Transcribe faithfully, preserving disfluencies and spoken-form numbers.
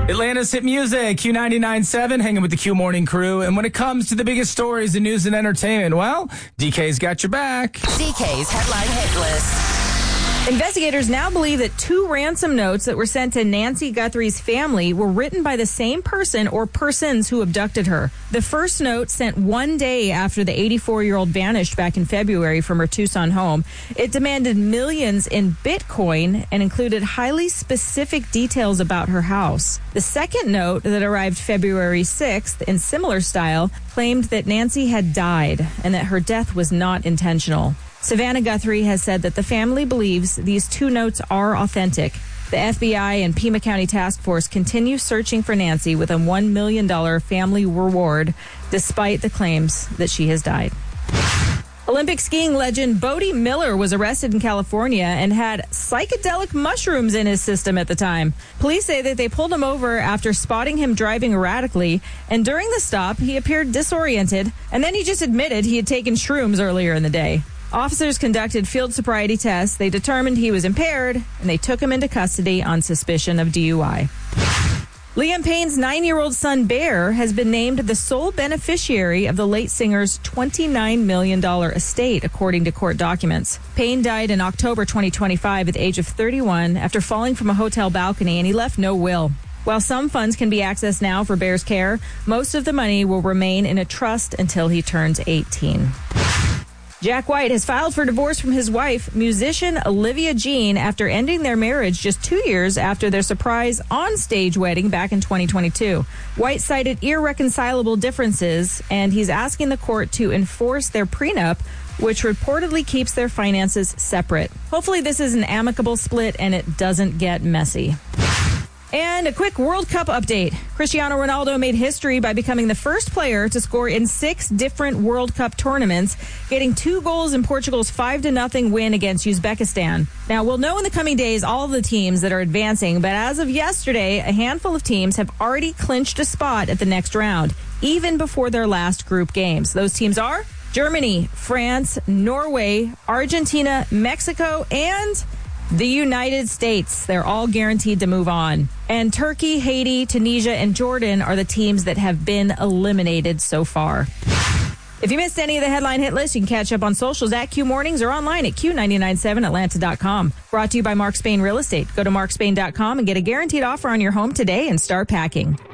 Atlanta's hit music, Q ninety-nine point seven, hanging with the Q Morning Crew. And when it comes to the biggest stories in news and entertainment, well, D K's got your back. D K's Headline Hit List. Investigators now believe that two ransom notes that were sent to Nancy Guthrie's family were written by the same person or persons who abducted her. The first note, sent one day after the eighty-four-year-old vanished back in February from her Tucson home, it demanded millions in Bitcoin and included highly specific details about her house. The second note, that arrived February sixth in similar style, claimed that Nancy had died and that her death was not intentional. Savannah Guthrie has said that the family believes these two notes are authentic. The F B I and Pima County Task Force continue searching for Nancy with a one million dollars family reward, despite the claims that she has died. Olympic skiing legend Bode Miller was arrested in California and had psychedelic mushrooms in his system at the time. Police say that they pulled him over after spotting him driving erratically, and during the stop, he appeared disoriented, and then he just admitted he had taken shrooms earlier in the day. Officers conducted field sobriety tests. They determined he was impaired, and they took him into custody on suspicion of D U I. Liam Payne's nine-year-old son, Bear, has been named the sole beneficiary of the late singer's twenty-nine million dollars estate, according to court documents. Payne died in October twenty twenty-five at the age of thirty-one after falling from a hotel balcony, and he left no will. While some funds can be accessed now for Bear's care, most of the money will remain in a trust until he turns eighteen. Jack White has filed for divorce from his wife, musician Olivia Jean, after ending their marriage just two years after their surprise on-stage wedding back in twenty twenty-two. White cited irreconcilable differences, and he's asking the court to enforce their prenup, which reportedly keeps their finances separate. Hopefully this is an amicable split and it doesn't get messy. And a quick World Cup update. Cristiano Ronaldo made history by becoming the first player to score in six different World Cup tournaments, getting two goals in Portugal's five to nothing win against Uzbekistan. Now, we'll know in the coming days all of the teams that are advancing, but as of yesterday, a handful of teams have already clinched a spot at the next round, even before their last group games. Those teams are Germany, France, Norway, Argentina, Mexico, and the United States. They're all guaranteed to move on. And Turkey, Haiti, Tunisia, and Jordan are the teams that have been eliminated so far. If you missed any of the headline hit list, you can catch up on socials at Q Mornings or online at Q nine nine seven Atlanta dot com. Brought to you by Mark Spain Real Estate. Go to mark spain dot com and get a guaranteed offer on your home today and start packing.